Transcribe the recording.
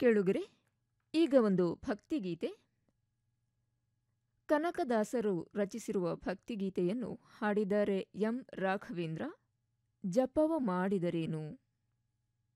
ಕೇಳುಗರೆ, ಈಗ ಒಂದು ಭಕ್ತಿಗೀತೆ. ಕನಕದಾಸರು ರಚಿಸಿರುವ ಭಕ್ತಿಗೀತೆಯನ್ನು ಹಾಡಿದ್ದಾರೆ ಎಂ ರಾಘವೇಂದ್ರ. ಜಪವ ಮಾಡಿದರೇನು.